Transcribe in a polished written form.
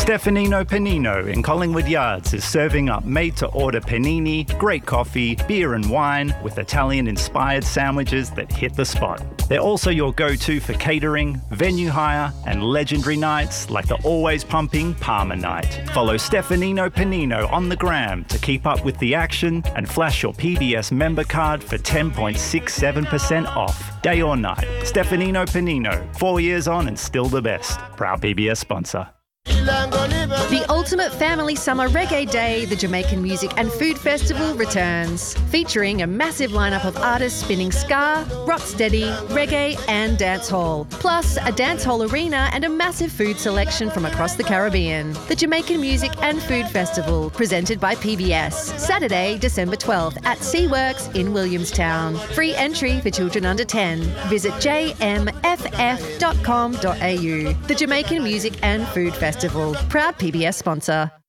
Stefanino Panino in Collingwood Yards is serving up made-to-order panini, great coffee, beer and wine with Italian-inspired sandwiches that hit the spot. They're also your go-to for catering, venue hire and legendary nights like the always pumping Parma Night. Follow Stefanino Panino on the gram to keep up with the action and flash your PBS member card for 10.67% off, day or night. Stefanino Panino, 4 years on and still the best. Proud PBS sponsor. The ultimate family summer reggae day, the Jamaican Music and Food Festival returns, featuring a massive lineup of artists spinning ska, rocksteady, reggae and dancehall, plus a dancehall arena and a massive food selection from across the Caribbean. The Jamaican Music and Food Festival, presented by PBS, Saturday, December 12th at SeaWorks in Williamstown. Free entry for children under 10. Visit jmff.com.au. The Jamaican Music and Food Festival, proud PBS sponsor.